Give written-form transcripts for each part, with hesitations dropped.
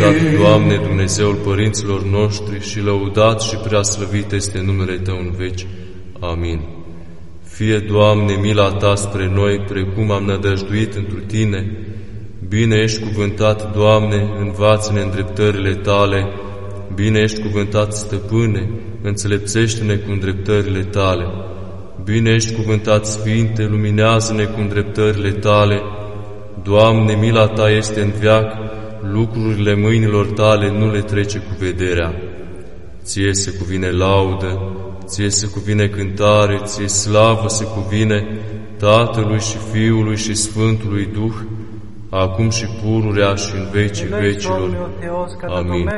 binecuvântat, Doamne, Dumnezeul părinților noștri și lăudat și preaslăvit este numele Tău în veci. Amin. Fie, Doamne, mila Ta spre noi, precum am nădăjduit întru Tine. Bine ești cuvântat, Doamne, învață-ne îndreptările Tale. Bine ești cuvântat, Stăpâne, înțelepțește-ne cu îndreptările Tale. Bine ești cuvântat, Sfinte, luminează-ne cu îndreptările Tale. Doamne, mila Ta este în veac, lucrurile mâinilor Tale nu le trece cu vederea. Ție se cuvine laudă, Ție se cuvine cântare, Ție slavă se cuvine Tatălui și Fiului și Sfântului Duh, acum și pururea și în vecii vecilor. Amin.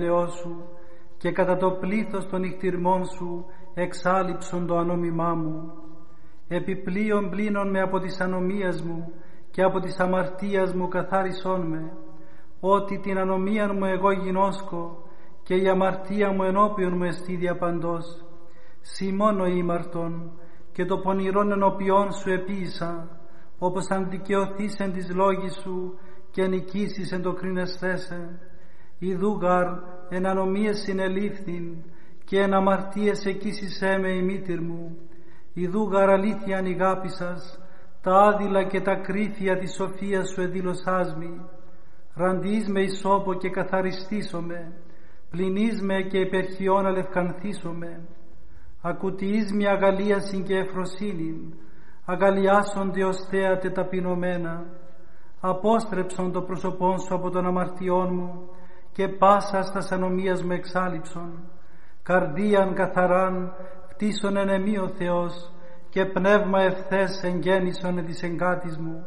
Και κατά το πλήθος των νυχτηρμών σου εξάλειψον το ανόμημά μου. Επιπλέον πλύνον με από της ανομίας μου και από της αμαρτίας μου καθάρισόν με, ότι την ανομία μου εγώ γινώσκω και η αμαρτία μου ενώπιον μου εστί διαπαντός. Συ μόνο ήμαρτον και το πονηρόν ενώπιον σου επίησα, όπως αν δικαιωθείς εν της λόγης σου και νικήσεις εν το κρίνεσθέσε. Ιδού γαρ εν ανομίες συνελήφθην και εν αμαρτίες εκείσισέ με η μήτηρ μου. Ιδού γαρ αλήθεια ανηγάπησας, τα άδειλα και τα κρίθια της σοφίας σου εδήλωσάς μη. Ραντείς με ισόπο και καθαριστήσομαι, πλυνείς με και υπερχιών αλευκανθήσομαι. Ακουτιείς με αγαλίασιν και εφροσύνην, αγαλιάσονται ως θέατε ταπεινωμένα. Απόστρεψον το πρόσωπόν σου από των αμαρτιών μου και πάσα στας ανομίας μου εξάλειψον. Καρδίαν καθαράν φτύσον εν εμεί ο Θεός και πνεύμα ευθές εγγέννησον της εγκάτης μου.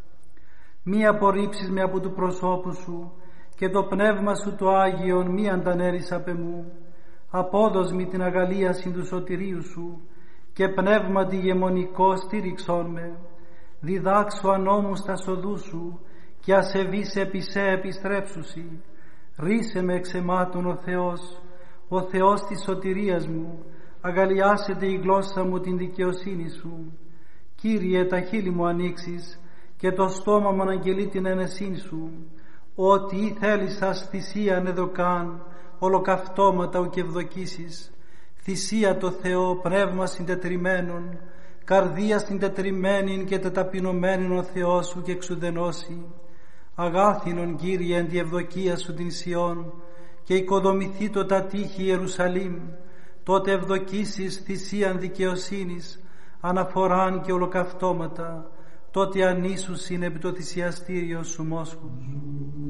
Μη απορρίψεις με από του προσώπου σου και το πνεύμα σου το Άγιον μη αντανέρεις απ' εμού. Απόδος μη την αγαλίαση του σωτηρίου σου και πνεύματι γεμονικό στήριξόν με. Διδάξου ανώμου στα σοδού σου και ασεβείς επί σε επιστρέψουσι. Ρίσε με εξ αιμάτων ο Θεός της σωτηρίας μου, αγαλιάσετε η γλώσσα μου την δικαιοσύνη σου. Κύριε, τα χείλη μου ανοίξεις και το στόμα μου αναγγελεί την ενεσύνη σου. Ότι ή θέλησας θυσίαν εδωκάν, ολοκαυτώματα ουκ ευδοκίσεις. Θυσία το Θεό, πνεύμα συντετριμένον, καρδία συντετριμένην και τεταπεινωμένην ο Θεός σου και εξουδενώσει. Αγάθινον, Κύριε, εν τη ευδοκία σου την Σιών και οικοδομηθεί το τα τείχη Ιερουσαλήμ, τότε ευδοκίσεις θυσίαν δικαιοσύνης, αναφοράν και ολοκαυτώματα, τότε ανήσουσιν επί το θυσιαστήριο σου μόσχους.